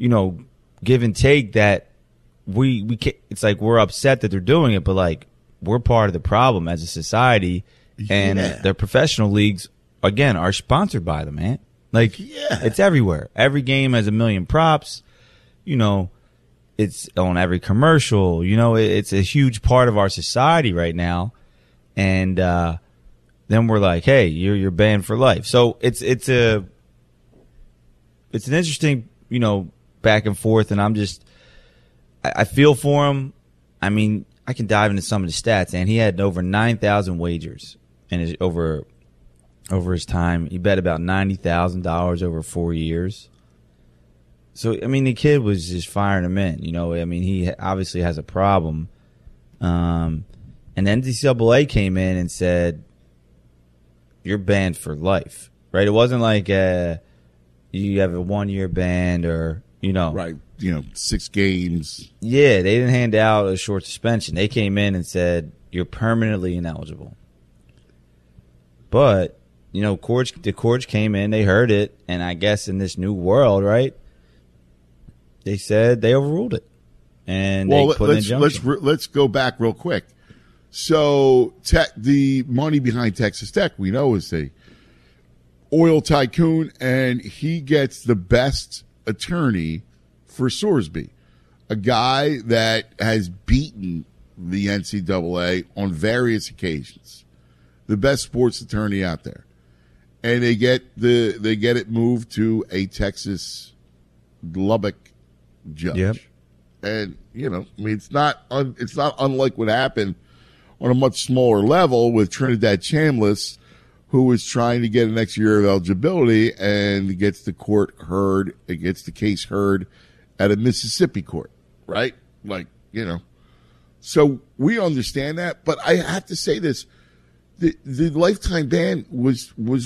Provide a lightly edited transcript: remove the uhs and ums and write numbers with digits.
give and take that we can't, it's like we're upset that they're doing it, but like we're part of the problem as a society, and the professional leagues again are sponsored by them, man. Like it's everywhere. Every game has a million props. It's on every commercial. It's a huge part of our society right now, and then we're like, hey, you're banned for life. So it's an interesting back and forth, and I feel for him. I mean, I can dive into some of the stats, and he had over 9,000 wagers over his time. He bet about $90,000 over 4 years. So, I mean, the kid was just firing him in. I mean, he obviously has a problem. And NCAA came in and said, you're banned for life, right? It wasn't like you have a 1-year ban or, Right. 6 games. Yeah, they didn't hand out a short suspension. They came in and said, you're permanently ineligible. But, the courts came in, they heard it, and I guess in this new world, right, they said they overruled it. And they put an injunction. Let's go back real quick. So the money behind Texas Tech, we know, is the oil tycoon, and he gets the best attorney for Sorsby, a guy that has beaten the NCAA on various occasions, the best sports attorney out there, and they get it moved to a Texas Lubbock judge. Yep. And I mean, it's not unlike what happened on a much smaller level with Trinidad Chambliss, who was trying to get an extra year of eligibility and gets the case heard at a Mississippi court, right? Like, so we understand that, but I have to say this, the lifetime ban was